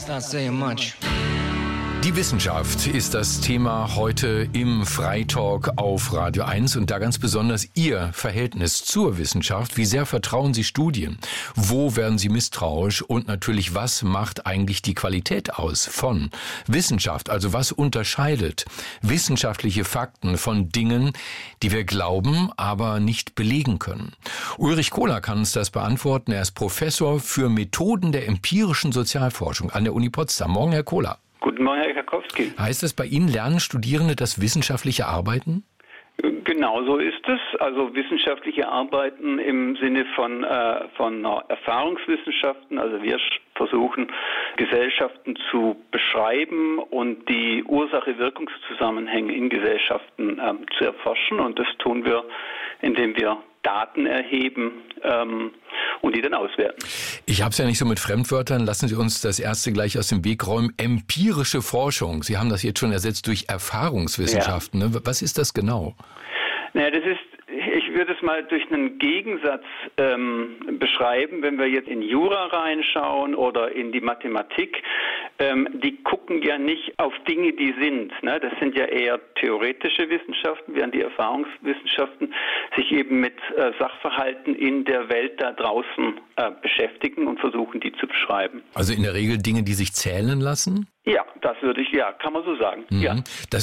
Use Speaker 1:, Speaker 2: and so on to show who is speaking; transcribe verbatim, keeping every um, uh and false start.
Speaker 1: That's not saying much.
Speaker 2: Die Wissenschaft ist das Thema heute im Freitalk auf Radio eins und da ganz besonders Ihr Verhältnis zur Wissenschaft. Wie sehr vertrauen Sie Studien? Wo werden Sie misstrauisch? Und natürlich, was macht eigentlich die Qualität aus von Wissenschaft? Also was unterscheidet wissenschaftliche Fakten von Dingen, die wir glauben, aber nicht belegen können? Ulrich Kohler kann uns das beantworten. Er ist Professor für Methoden der empirischen Sozialforschung an der Uni Potsdam. Morgen, Herr Kohler.
Speaker 3: Guten Morgen, Herr Karkowski.
Speaker 2: Heißt das, bei Ihnen lernen Studierende das wissenschaftliche Arbeiten?
Speaker 3: Genau so ist es. Also wissenschaftliche Arbeiten im Sinne von, äh, von Erfahrungswissenschaften. Also wir versuchen, Gesellschaften zu beschreiben und die Ursache-Wirkungszusammenhänge in Gesellschaften ähm, zu erforschen. Und das tun wir, indem wir Daten erheben ähm, und die dann auswerten.
Speaker 2: Ich habe es ja nicht so mit Fremdwörtern. Lassen Sie uns das erste gleich aus dem Weg räumen. Empirische Forschung. Sie haben das jetzt schon ersetzt durch Erfahrungswissenschaften. Ja. Ne? Was ist das genau?
Speaker 3: Naja, das ist, ich würde es mal durch einen Gegensatz ähm, beschreiben, wenn wir jetzt in Jura reinschauen oder in die Mathematik. Ähm, die gucken ja nicht auf Dinge, die sind. Ne? Das sind ja eher theoretische Wissenschaften, während die Erfahrungswissenschaften sich eben mit äh, Sachverhalten in der Welt da draußen äh, beschäftigen und versuchen, die zu beschreiben.
Speaker 2: Also in der Regel Dinge, die sich zählen lassen?
Speaker 3: Ja, das würde ich, ja, kann man so sagen. Mhm. Ja.
Speaker 2: Das